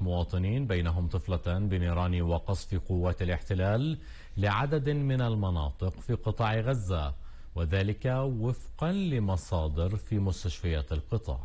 المواطنين بينهم طفلة بنيران وقصف قوات الاحتلال لعدد من المناطق في قطاع غزة، وذلك وفقا لمصادر في مستشفيات القطاع.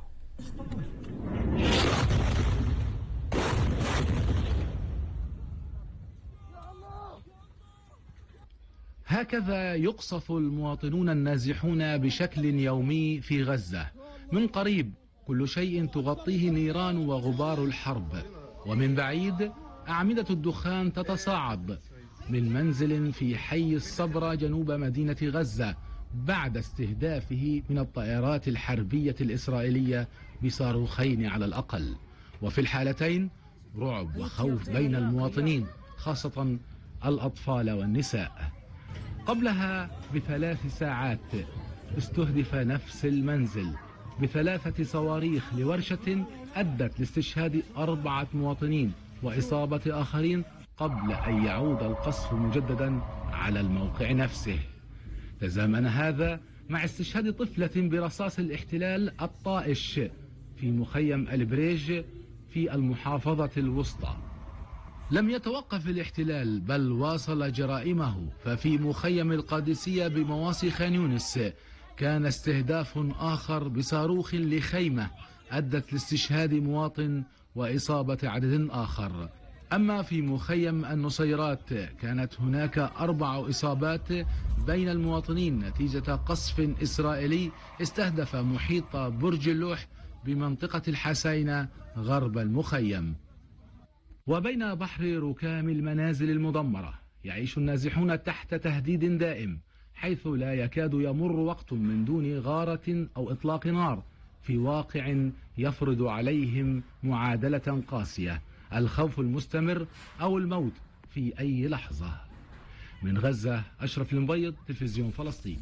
هكذا يقصف المواطنون النازحون بشكل يومي في غزة. من قريب كل شيء تغطيه نيران وغبار الحرب، ومن بعيد أعمدة الدخان تتصاعد من منزل في حي الصبرة جنوب مدينة غزة بعد استهدافه من الطائرات الحربية الإسرائيلية بصاروخين على الأقل. وفي الحالتين رعب وخوف بين المواطنين، خاصة الأطفال والنساء. قبلها ب3 ساعات استهدف نفس المنزل ب3 صواريخ لورشة أدت لاستشهاد 4 مواطنين وإصابة آخرين قبل أن يعود القصف مجددا على الموقع نفسه. تزامن هذا مع استشهاد طفلة برصاص الاحتلال الطائش في مخيم البريج في المحافظة الوسطى. لم يتوقف الاحتلال بل واصل جرائمه، ففي مخيم القادسية بمواصي خان يونس كان استهداف آخر بصاروخ لخيمة أدت لاستشهاد مواطن وإصابة عدد آخر. أما في مخيم النصيرات كانت هناك 4 إصابات بين المواطنين نتيجة قصف إسرائيلي استهدف محيط برج اللوح بمنطقة الحسينة غرب المخيم. وبين بحر ركام المنازل المدمرة يعيش النازحون تحت تهديد دائم، حيث لا يكاد يمر وقت من دون غارة أو إطلاق نار، في واقع يفرض عليهم معادلة قاسية: الخوف المستمر أو الموت في أي لحظة. من غزة أشرف المبيض، تلفزيون فلسطين.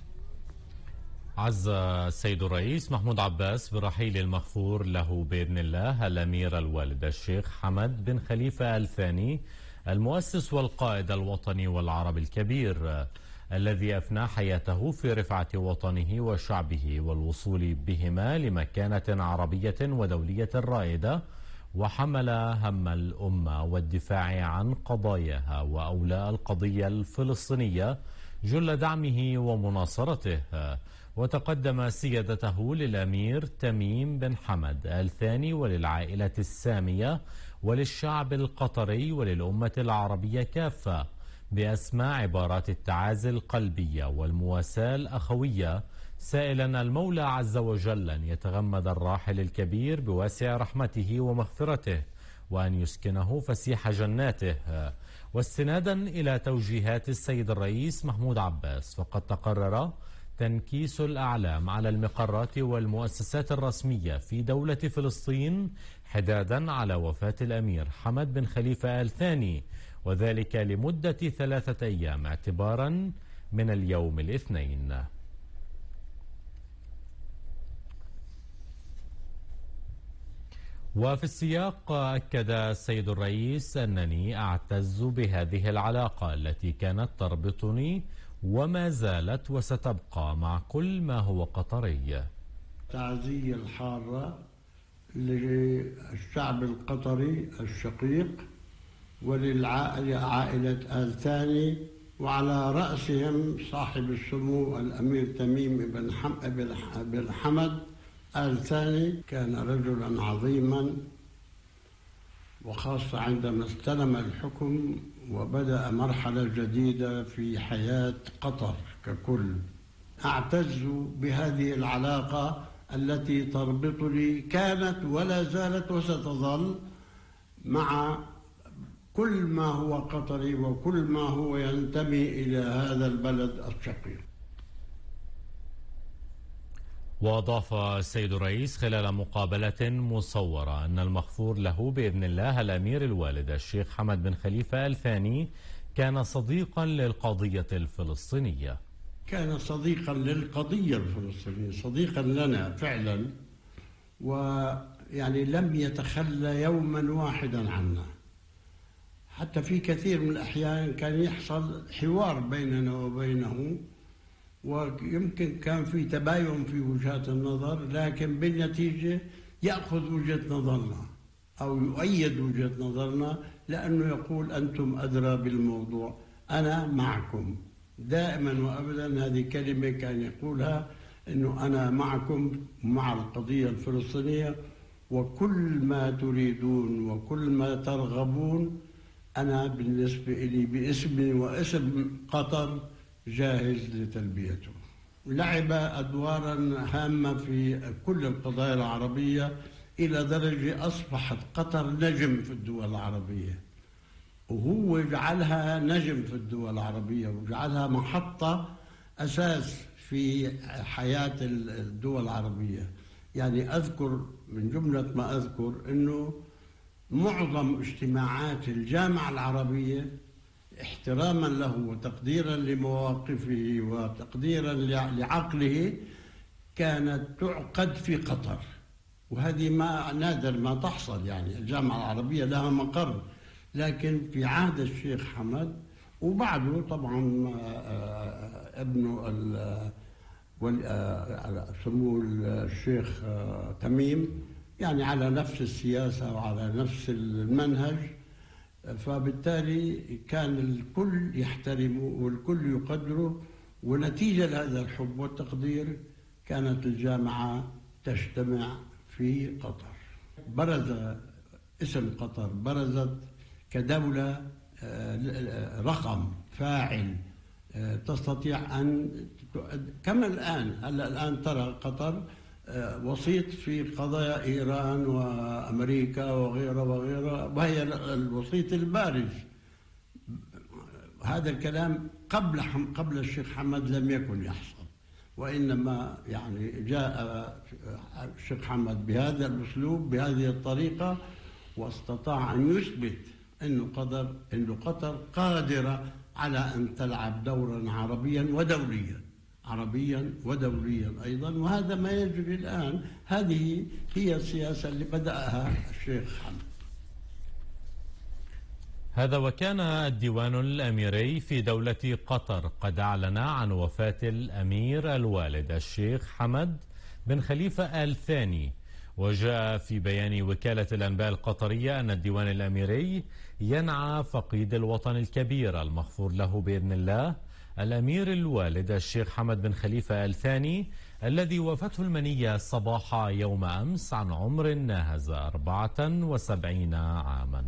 عز السيد الرئيس محمود عباس برحيل المغفور له بإذن الله الأمير الوالد الشيخ حمد بن خليفة آل ثاني، المؤسس والقائد الوطني والعربي الكبير، الذي أفنى حياته في رفعة وطنه وشعبه والوصول بهما لمكانة عربية ودولية رائدة، وحمل هم الأمة والدفاع عن قضاياها وأولى القضية الفلسطينية جل دعمه ومناصرته. وتقدم سيادته للأمير تميم بن حمد آل ثاني وللعائلة السامية وللشعب القطري وللأمة العربية كافة بأسمى عبارات التعازي القلبية والمواساة الأخوية، سائلا المولى عز وجل أن يتغمد الراحل الكبير بواسع رحمته ومغفرته، وأن يسكنه فسيح جناته. واستنادا إلى توجيهات السيد الرئيس محمود عباس، فقد تقرر تنكيس الأعلام على المقرات والمؤسسات الرسمية في دولة فلسطين حدادا على وفاة الأمير حمد بن خليفة آل ثاني، وذلك لمدة 3 أيام اعتبارا من اليوم الاثنين. وفي السياق أكد السيد الرئيس أنني أعتز بهذه العلاقة التي كانت تربطني وما زالت وستبقى مع كل ما هو قطري. تعزية الحارة للشعب القطري الشقيق وللعائلة آل ثاني، وعلى رأسهم صاحب السمو الأمير تميم بن حمد آل ثاني. كان رجلا عظيما، وخاصة عندما استلم الحكم وبدأ مرحلة جديدة في حياة قطر ككل. أعتز بهذه العلاقة التي تربطني، كانت ولا زالت وستظل مع كل ما هو قطري وكل ما هو ينتمي إلى هذا البلد الشقيق. وأضاف السيد الرئيس خلال مقابلة مصورة أن المغفور له بإذن الله الأمير الوالد الشيخ حمد بن خليفة آل ثاني كان صديقا للقضية الفلسطينية. كان صديقا للقضية الفلسطينية، صديقا لنا فعلا، ويعني لم يتخلى يوما واحدا عنا. حتى في كثير من الأحيان كان يحصل حوار بيننا وبينه، ويمكن كان في تباين في وجهات النظر، لكن بالنتيجة يأخذ وجهة نظرنا أو يؤيد وجهة نظرنا، لأنه يقول أنتم أدرى بالموضوع، أنا معكم. دائما وأبدا هذه كلمة كان يقولها، أنه أنا معكم مع القضية الفلسطينية، وكل ما تريدون وكل ما ترغبون أنا بالنسبة لي باسمي واسم قطر جاهز لتلبيته. لعب أدوارا هامة في كل القضايا العربية، إلى درجة أصبحت قطر نجم في الدول العربية، وهو جعلها نجم في الدول العربية وجعلها محطة أساس في حياة الدول العربية. يعني أذكر من جملة ما أذكر أنه معظم اجتماعات الجامعة العربية احتراما له وتقديرا لمواقفه وتقديرا لعقله كانت تعقد في قطر، وهذه ما نادر ما تحصل. يعني الجامعة العربية لها مقر، لكن في عهد الشيخ حمد وبعده طبعا ابنه سموه الشيخ تميم، يعني على نفس السياسة وعلى نفس المنهج، فبالتالي كان الكل يحترمه والكل يقدره، ونتيجة لهذا الحب والتقدير كانت الجامعة تجتمع في قطر. برز اسم قطر، برزت كدولة رقم فاعل تستطيع أن كما الآن ترى قطر وسيط في قضايا إيران وأمريكا وغيرها وغيرها، وهي الوسيط البارز. هذا الكلام قبل الشيخ حمد لم يكن يحصل، وإنما يعني جاء الشيخ حمد بهذا الأسلوب بهذه الطريقة، واستطاع أن يثبت أن قطر قادرة على أن تلعب دورا عربيا ودوليا أيضا، وهذا ما يجري الآن. هذه هي السياسة اللي بدأها الشيخ حمد. هذا وكان الديوان الأميري في دولة قطر قد أعلن عن وفاة الأمير الوالد الشيخ حمد بن خليفة آل ثاني. وجاء في بيان وكالة الأنباء القطرية أن الديوان الأميري ينعى فقيد الوطن الكبير المغفور له بإذن الله الأمير الوالد الشيخ حمد بن خليفة آل ثاني، الذي وفته المنية صباح يوم أمس عن عمر ناهز 74 عاما.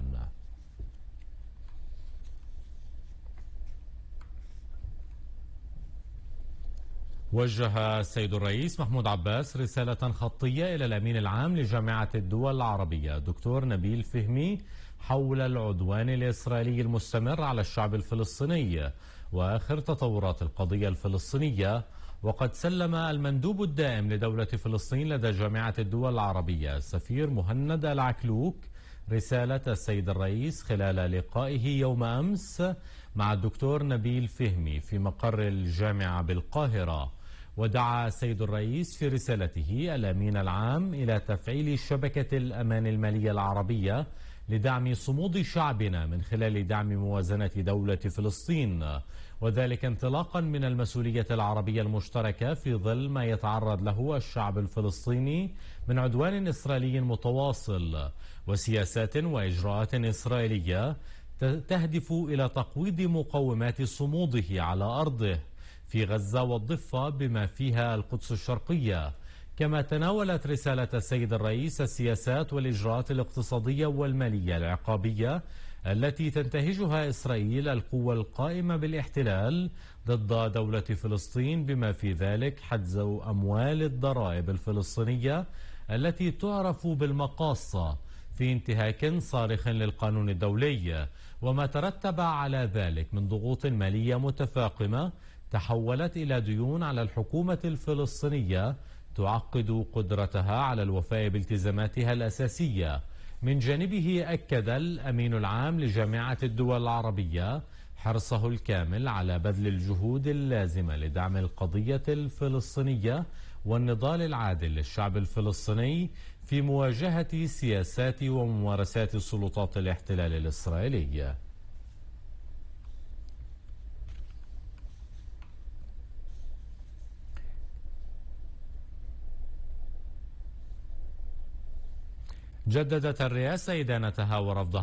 وجه السيد الرئيس محمود عباس رسالة خطية إلى الأمين العام لجامعة الدول العربية دكتور نبيل فهمي حول العدوان الإسرائيلي المستمر على الشعب الفلسطيني وآخر تطورات القضية الفلسطينية. وقد سلم المندوب الدائم لدولة فلسطين لدى جامعة الدول العربية السفير مهند العكلوك رسالة السيد الرئيس خلال لقائه يوم أمس مع الدكتور نبيل فهمي في مقر الجامعة بالقاهرة. ودعا السيد الرئيس في رسالته الأمين العام إلى تفعيل شبكة الأمان المالية العربية لدعم صمود شعبنا من خلال دعم موازنة دولة فلسطين، وذلك انطلاقا من المسؤولية العربية المشتركة في ظل ما يتعرض له الشعب الفلسطيني من عدوان إسرائيلي متواصل وسياسات وإجراءات إسرائيلية تهدف إلى تقويض مقومات صموده على أرضه في غزة والضفة بما فيها القدس الشرقية. كما تناولت رسالة السيد الرئيس السياسات والإجراءات الاقتصادية والمالية العقابية التي تنتهجها إسرائيل القوة القائمة بالاحتلال ضد دولة فلسطين، بما في ذلك حجز أموال الضرائب الفلسطينية التي تعرف بالمقاصة في انتهاك صارخ للقانون الدولي، وما ترتب على ذلك من ضغوط مالية متفاقمة تحولت إلى ديون على الحكومة الفلسطينية تعقد قدرتها على الوفاء بالتزاماتها الأساسية. من جانبه أكد الأمين العام لجامعة الدول العربية حرصه الكامل على بذل الجهود اللازمة لدعم القضية الفلسطينية والنضال العادل للشعب الفلسطيني في مواجهة سياسات وممارسات سلطات الاحتلال الإسرائيلي. جددت الرئاسة إدانتها ورفضها